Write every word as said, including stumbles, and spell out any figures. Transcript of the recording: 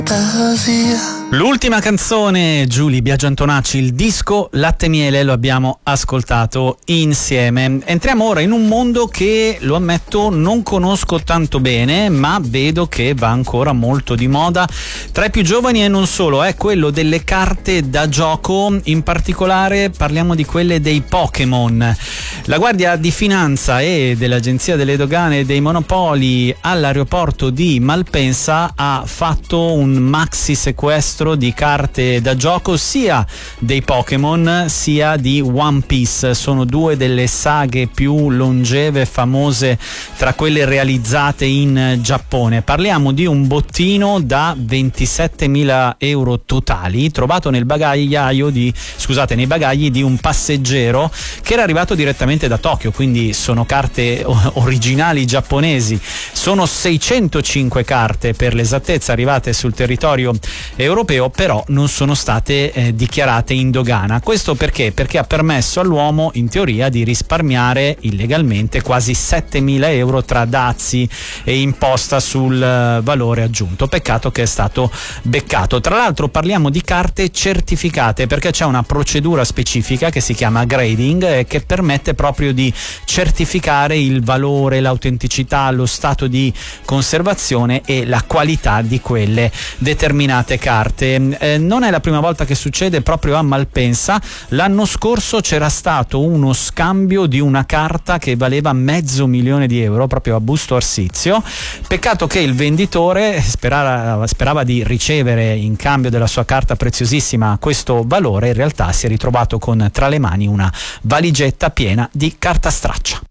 L'ultima canzone, Giulia Biagio Antonacci, il disco Latte e Miele, lo abbiamo ascoltato insieme. Entriamo ora in un mondo che, lo ammetto, non conosco tanto bene, ma vedo che va ancora molto di moda tra i più giovani e non solo, è quello delle carte da gioco. In particolare parliamo di quelle dei Pokémon. La Guardia di Finanza e dell'Agenzia delle Dogane e dei Monopoli all'aeroporto di Malpensa ha fatto un maxi sequestro di carte da gioco sia dei Pokémon sia di One Piece. Sono due delle saghe più longeve e famose tra quelle realizzate in Giappone. Parliamo di un bottino da ventisettemila euro totali trovato nel bagagliaio di scusate nei bagagli di un passeggero che era arrivato direttamente da Tokyo, quindi sono carte originali giapponesi. Sono seicentocinque carte per l'esattezza arrivate sul territorio europeo, però non sono state eh, dichiarate in dogana. Questo perché? Perché ha permesso all'uomo in teoria di risparmiare illegalmente quasi settemila euro tra dazi e imposta sul uh, valore aggiunto. Peccato che è stato beccato. Tra l'altro parliamo di carte certificate, perché c'è una procedura specifica che si chiama grading e che permette proprio di certificare il valore, l'autenticità, lo stato di conservazione e la qualità di quelle determinate carte. Eh, non è la prima volta che succede proprio a Malpensa. L'anno scorso c'era stato uno scambio di una carta che valeva mezzo milione di euro proprio a Busto Arsizio. Peccato che il venditore sperava, sperava di ricevere in cambio della sua carta preziosissima questo valore, in realtà si è ritrovato con tra le mani una valigetta piena di carta straccia.